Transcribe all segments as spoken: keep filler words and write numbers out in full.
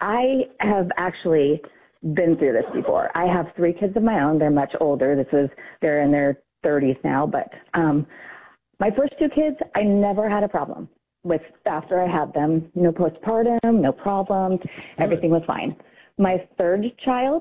I have actually been through this before. I have three kids of my own. They're much older. This is, they're in their thirties now, but um, my first two kids, I never had a problem with after I had them. No postpartum, no problems. Everything was fine. My third child,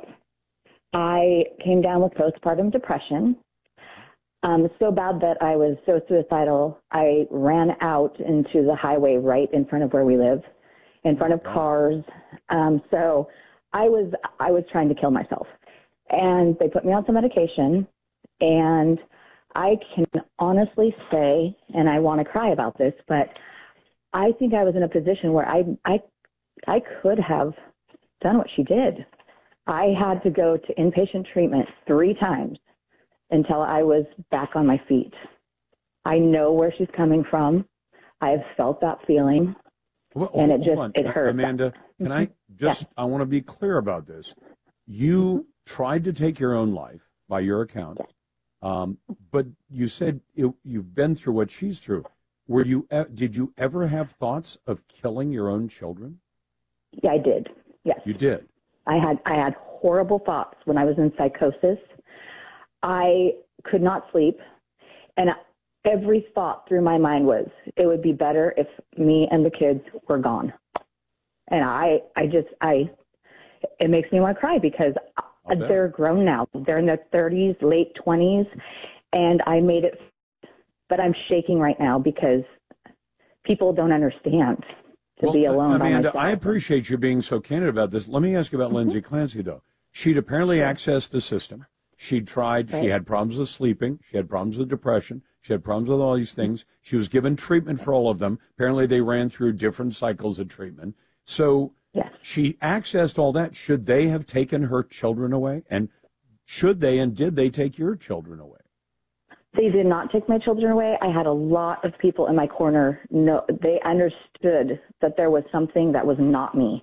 I came down with postpartum depression. Um, so bad that I was so suicidal, I ran out into the highway right in front of where we live, in front of cars. Um, so I was I was trying to kill myself. And they put me on some medication, and I can honestly say, and I want to cry about this, but I think I was in a position where I I I could have done what she did. I had to go to inpatient treatment three times until I was back on my feet. I know where she's coming from. I have felt that feeling, well, and it just, on. it hurts. Amanda, can I just, yeah. I want to be clear about this. You mm-hmm. tried to take your own life by your account, um, but you said it, you've been through what she's through. Were you, did you ever have thoughts of killing your own children? Yeah, I did. Yes. You did? I had, I had horrible thoughts when I was in psychosis. I could not sleep, and every thought through my mind was, it would be better if me and the kids were gone. And I, I just, I, it makes me want to cry because they're grown now. They're in their thirties, late twenties, and I made it, but I'm shaking right now because people don't understand to well, be alone Amanda, by myself. I appreciate you being so candid about this. Let me ask you about mm-hmm. Lindsay Clancy, though. She'd apparently yeah. accessed the system. She tried, right. she had problems with sleeping, she had problems with depression, she had problems with all these things. She was given treatment for all of them. Apparently they ran through different cycles of treatment. So yes. she accessed all that. Should they have taken her children away? And should they and did they take your children away? They did not take my children away. I had a lot of people in my corner. No, they understood that there was something that was not me.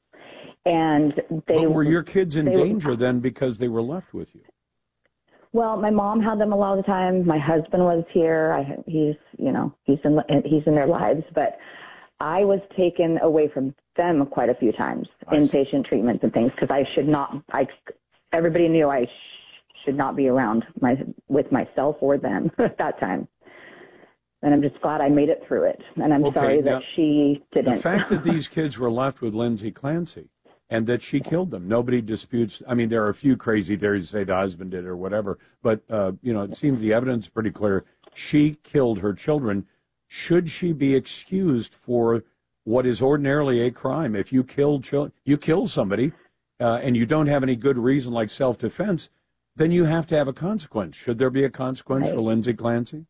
And they but were your kids in danger were, then because they were left with you? Well, my mom had them a lot of the time. My husband was here. I, he's, you know, he's in he's in their lives. But I was taken away from them quite a few times, I inpatient see. treatments and things, because I should not. I everybody knew I sh- should not be around my with myself or them at that time. And I'm just glad I made it through it. And I'm okay, sorry now, that she didn't. The fact that these kids were left with Lindsay Clancy and that she killed them, nobody disputes. I mean, there are a few crazy theories that say the husband did or whatever, but, uh, you know, it seems the evidence is pretty clear. She killed her children. Should she be excused for what is ordinarily a crime? If you kill children, you kill somebody uh, and you don't have any good reason like self-defense, then you have to have a consequence. Should there be a consequence right. for Lindsay Clancy?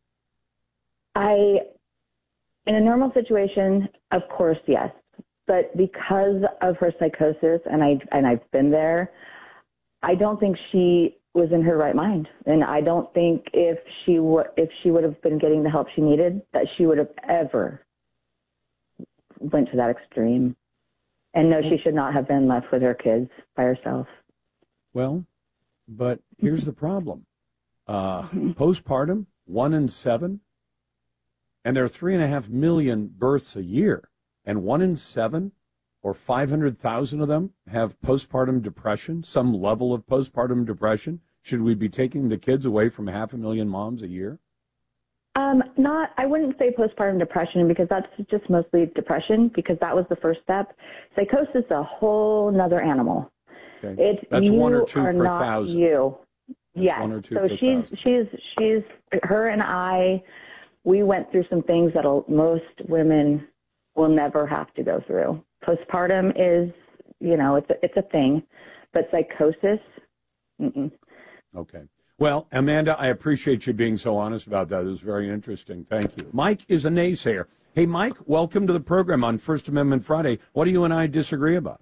I, in a normal situation, of course, yes. But because of her psychosis, and I and I've been there, I don't think she was in her right mind, and I don't think if she would if she would have been getting the help she needed, that she would have ever went to that extreme. And no, she should not have been left with her kids by herself. Well, but here's the problem: uh, postpartum, one in seven, and there are three and a half million births a year. And one in seven, or five hundred thousand of them, have postpartum depression, some level of postpartum depression. Should we be taking the kids away from half a million moms a year? Um, not, I wouldn't say postpartum depression because that's just mostly depression because that was the first step. Psychosis is a whole nother animal. Okay. It's, that's you one or two are per not thousand. You. That's yes. One or two so per she's, thousand. she's, she's, her and I, we went through some things that most women will never have to go through. Postpartum is, you know, it's a, it's a thing, but psychosis, mm-mm. Okay. Well, Amanda, I appreciate you being so honest about that. It was very interesting. Thank you. Mike is a naysayer. Hey, Mike, welcome to the program on First Amendment Friday. What do you and I disagree about?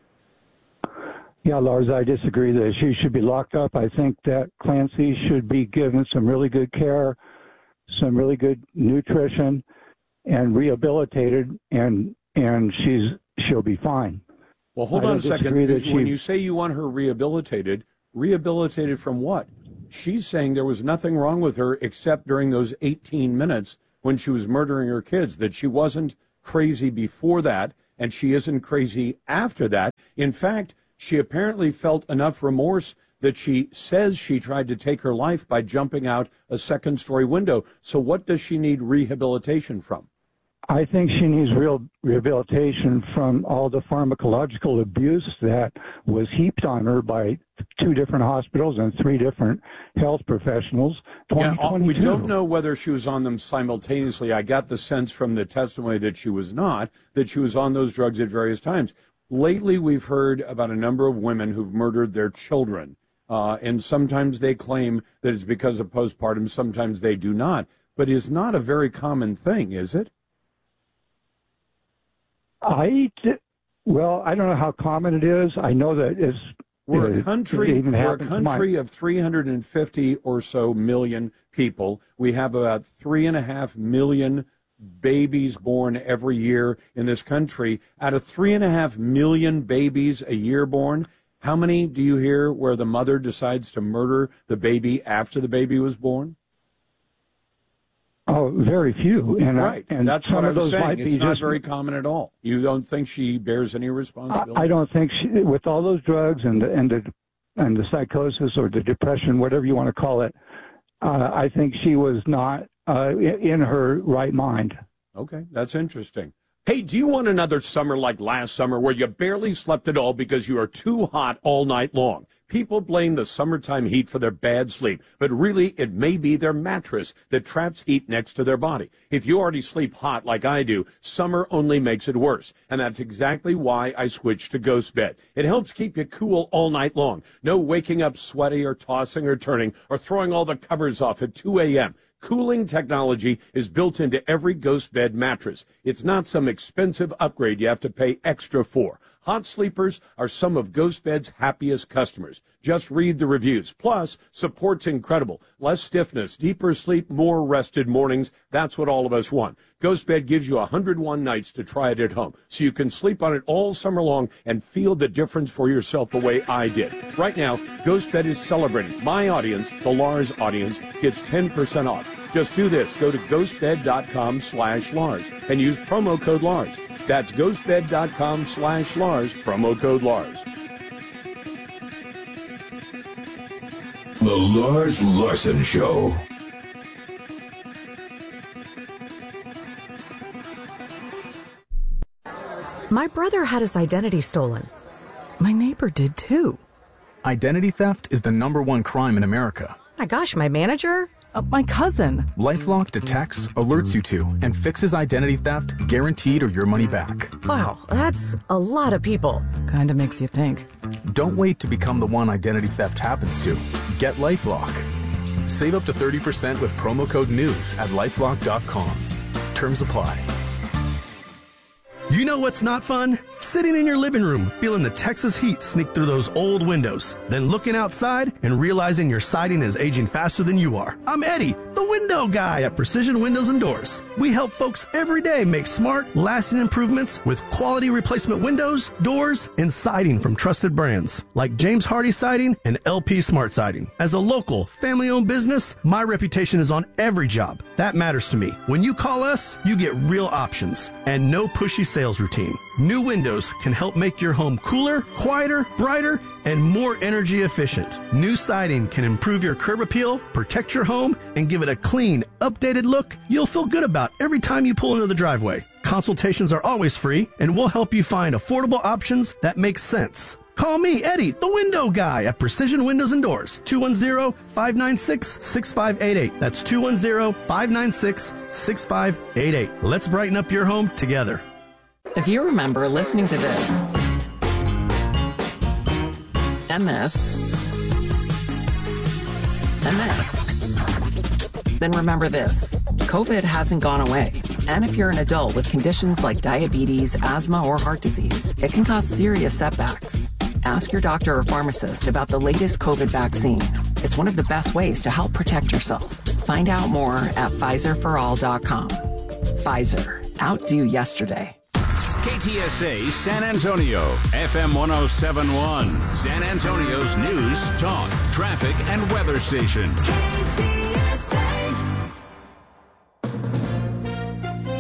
Yeah, Lars, I disagree that she should be locked up. I think that Clancy should be given some really good care, some really good nutrition, and rehabilitated, and and she's she'll be fine. Well, hold I on a second. When she, you say you want her rehabilitated, rehabilitated from what? She's saying there was nothing wrong with her except during those eighteen minutes when she was murdering her kids, that she wasn't crazy before that, and she isn't crazy after that. In fact, she apparently felt enough remorse that she says she tried to take her life by jumping out a second-story window. So what does she need rehabilitation from? I think she needs real rehabilitation from all the pharmacological abuse that was heaped on her by two different hospitals and three different health professionals. Yeah, we don't know whether she was on them simultaneously. I got the sense from the testimony that she was not, that she was on those drugs at various times. Lately, we've heard about a number of women who've murdered their children, uh, and sometimes they claim that it's because of postpartum, sometimes they do not. But it's not a very common thing, is it? I, well, I don't know how common it is. I know that it's We're it, a country, it we're a country of three hundred fifty or so million people. We have about three and a half million babies born every year in this country. Out of three and a half million babies a year born, how many do you hear where the mother decides to murder the baby after the baby was born? Oh, very few. And, right. Uh, and that's some what of I was those saying. It's not just, very common at all. You don't think she bears any responsibility? I, I don't think she, with all those drugs and the, and the and the psychosis or the depression, whatever you want to call it, uh, I think she was not uh, in her right mind. Okay, that's interesting. Hey, do you want another summer like last summer where you barely slept at all because you are too hot all night long? People blame the summertime heat for their bad sleep, but really it may be their mattress that traps heat next to their body. If you already sleep hot like I do, summer only makes it worse. And that's exactly why I switched to Ghost Bed. It helps keep you cool all night long. No waking up sweaty or tossing or turning or throwing all the covers off at two a.m. Cooling technology is built into every Ghost Bed mattress. It's not some expensive upgrade you have to pay extra for. Hot sleepers are some of Ghost Bed's happiest customers. Just read the reviews. Plus, support's incredible. Less stiffness, deeper sleep, more rested mornings. That's what all of us want. Ghost Bed gives you one hundred one nights to try it at home, so you can sleep on it all summer long and feel the difference for yourself the way I did. Right now, Ghost Bed is celebrating. My audience, the Lars audience, gets ten percent off. Just do this. Go to ghostbed.com slash Lars and use promo code Lars. That's ghostbed.com slash Lars, promo code Lars. The Lars Larson Show. My brother had his identity stolen. My neighbor did too. Identity theft is the number one crime in America. My gosh, my manager? Uh, my cousin. LifeLock detects, alerts you to, and fixes identity theft, guaranteed or your money back. Wow, that's a lot of people. Kinda makes you think. Don't wait to become the one identity theft happens to. Get LifeLock. Save up to thirty percent with promo code NEWS at lifelock dot com. Terms apply. You know what's not fun? Sitting in your living room, feeling the Texas heat sneak through those old windows, then looking outside and realizing your siding is aging faster than you are. I'm Eddie, the window guy at Precision Windows and Doors. We help folks every day make smart, lasting improvements with quality replacement windows, doors, and siding from trusted brands like James Hardy Siding and L P Smart Siding. As a local, family-owned business, my reputation is on every job. That matters to me. When you call us, you get real options and no pushy sales routine. New windows can help make your home cooler, quieter, brighter, and more energy efficient. New siding can improve your curb appeal, protect your home, and give it a clean, updated look you'll feel good about every time you pull into the driveway. Consultations are always free, and we'll help you find affordable options that make sense. Call me, Eddie, the window guy at Precision Windows and Doors, two one zero, five nine six, six five eight eight. That's two one zero, five nine six, six five eight eight. Let's brighten up your home together. If you remember listening to this and this and this, then remember this. COVID hasn't gone away. And if you're an adult with conditions like diabetes, asthma, or heart disease, it can cause serious setbacks. Ask your doctor or pharmacist about the latest COVID vaccine. It's one of the best ways to help protect yourself. Find out more at Pfizer for all dot com. Pfizer. Outdo yesterday. K T S A San Antonio, F M one oh seven point one, San Antonio's news, talk, traffic, and weather station. K T S A.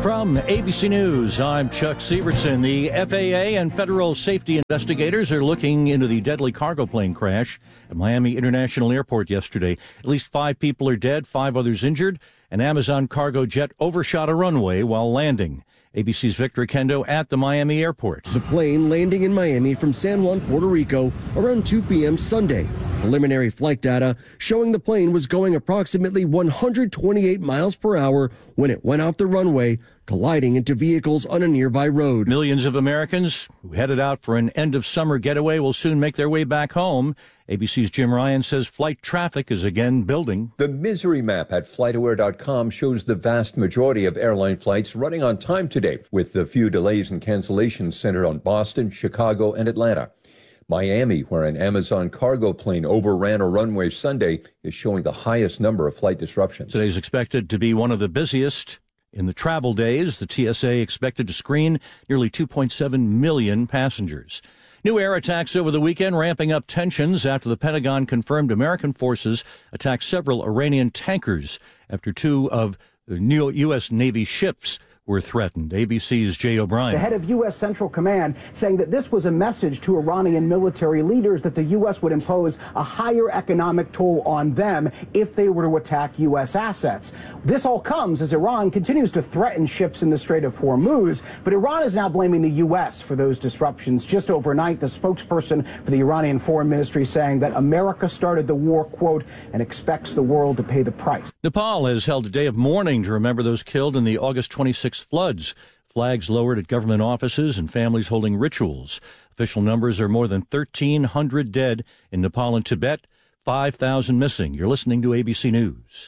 From A B C News, I'm Chuck Sievertson. The F A A and federal safety investigators are looking into the deadly cargo plane crash at Miami International Airport yesterday. At least five people are dead, five others injured. An Amazon cargo jet overshot a runway while landing. A B C's Victor Kendo at the Miami airport. The plane landing in Miami from San Juan, Puerto Rico around two p.m. Sunday. Preliminary flight data showing the plane was going approximately one hundred twenty-eight miles per hour when it went off the runway, colliding into vehicles on a nearby road. Millions of Americans who headed out for an end-of-summer getaway will soon make their way back home. A B C's Jim Ryan says flight traffic is again building. The misery map at flight aware dot com shows the vast majority of airline flights running on time today, with the few delays and cancellations centered on Boston, Chicago, and Atlanta. Miami, where an Amazon cargo plane overran a runway Sunday, is showing the highest number of flight disruptions. Today's expected to be one of the busiest in the travel days. The T S A expected to screen nearly two point seven million passengers. New air attacks over the weekend, ramping up tensions after the Pentagon confirmed American forces attacked several Iranian tankers after two of the new U S Navy ships were threatened. A B C's Jay O'Brien. The head of U S Central Command saying that this was a message to Iranian military leaders that the U S would impose a higher economic toll on them if they were to attack U S assets. This all comes as Iran continues to threaten ships in the Strait of Hormuz, but Iran is now blaming the U S for those disruptions. Just overnight, the spokesperson for the Iranian Foreign Ministry saying that America started the war, quote, and expects the world to pay the price. Nepal has held a day of mourning to remember those killed in the August twenty-sixth floods. Flags lowered at government offices and families holding rituals. Official numbers are more than thirteen hundred dead in Nepal and Tibet, five thousand missing. You're listening to A B C News.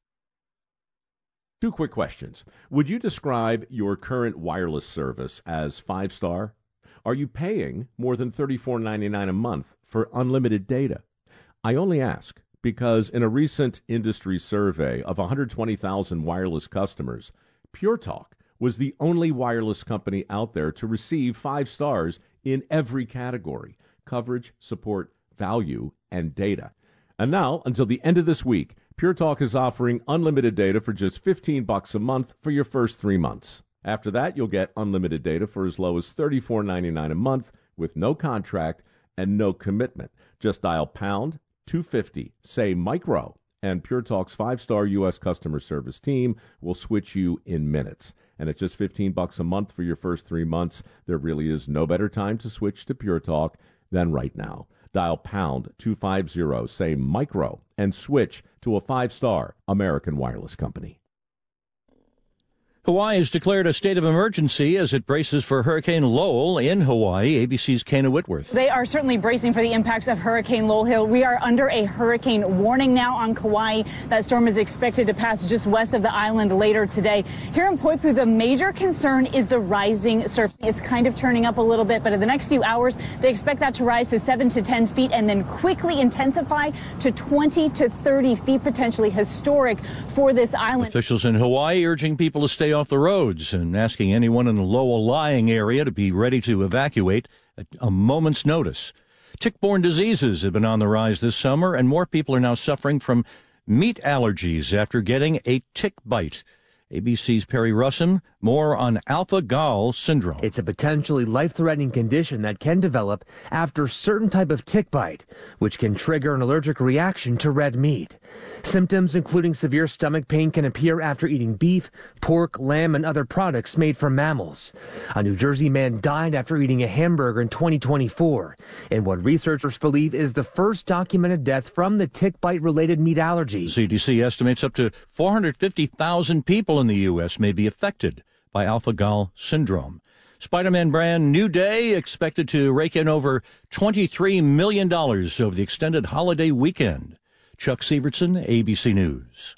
Two quick questions. Would you describe your current wireless service as five-star? Are you paying more than thirty-four ninety-nine a month for unlimited data? I only ask because in a recent industry survey of one hundred twenty thousand wireless customers, Pure Talk was the only wireless company out there to receive five stars in every category: coverage, support, value, and data. And now, until the end of this week, Pure Talk is offering unlimited data for just fifteen bucks a month for your first three months. After that, you'll get unlimited data for as low as thirty-four ninety-nine a month with no contract and no commitment. Just dial pound two fifty, say micro, and Pure Talk's five-star U S customer service team will switch you in minutes. And at just fifteen bucks a month for your first three months, there really is no better time to switch to Pure Talk than right now. Dial pound two fifty, say micro, and switch to a five-star American wireless company. Hawaii has declared a state of emergency as it braces for Hurricane Lowell in Hawaii. A B C's Kana Whitworth. They are certainly bracing for the impacts of Hurricane Lowell. We are under a hurricane warning now on Kauai. That storm is expected to pass just west of the island later today. Here in Poipu, the major concern is the rising surf. It's kind of turning up a little bit, but in the next few hours, they expect that to rise to seven to ten feet and then quickly intensify to twenty to thirty feet, potentially historic for this island. Officials in Hawaii urging people to stay off the roads and asking anyone in the Lowell-lying area to be ready to evacuate at a moment's notice. Tick-borne diseases have been on the rise this summer, and more people are now suffering from meat allergies after getting a tick bite. A B C's Perry Russum, more on alpha-gal syndrome. It's a potentially life-threatening condition that can develop after a certain type of tick bite, which can trigger an allergic reaction to red meat. Symptoms including severe stomach pain can appear after eating beef, pork, lamb, and other products made from mammals. A New Jersey man died after eating a hamburger in twenty twenty-four, in what researchers believe is the first documented death from the tick bite-related meat allergy. C D C estimates up to four hundred fifty thousand people in the U S may be affected by alpha-gal syndrome. Spider-Man brand New Day expected to rake in over twenty-three million dollars over the extended holiday weekend. Chuck Sievertson, A B C News.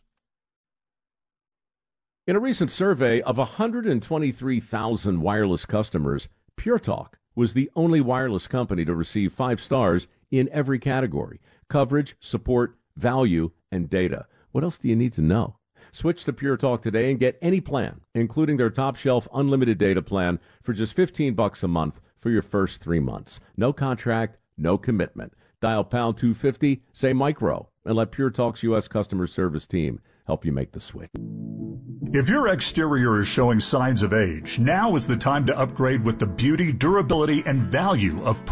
In a recent survey of one hundred twenty-three thousand wireless customers, Pure Talk was the only wireless company to receive five stars in every category: coverage, support, value, and data. What else do you need to know? Switch to Pure Talk today and get any plan, including their top-shelf unlimited data plan, for just fifteen bucks a month for your first three months. No contract, no commitment. Dial pound two fifty, say micro, and let Pure Talk's U S customer service team help you make the switch. If your exterior is showing signs of age, now is the time to upgrade with the beauty, durability, and value of